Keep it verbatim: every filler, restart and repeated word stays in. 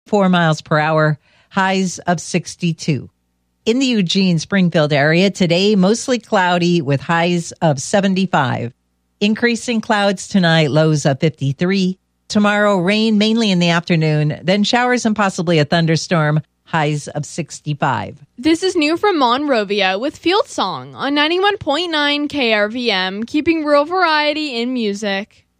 four miles per hour, highs of sixty-two. In the Eugene, Springfield area, today mostly cloudy with highs of seventy-five. Increasing clouds tonight, lows of fifty-three. Tomorrow, rain mainly in the afternoon, then showers and possibly a thunderstorm, highs of sixty-five. This is new from Monrovia with Field Song on ninety-one point nine K R V M, keeping rural variety in music.